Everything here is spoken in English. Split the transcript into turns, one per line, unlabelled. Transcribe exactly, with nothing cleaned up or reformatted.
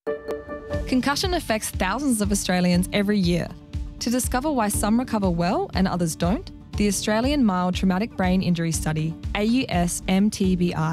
Concussion affects thousands of Australians every year. To discover why some recover well and others don't, the Australian Mild Traumatic Brain Injury Study, A U S M T B I,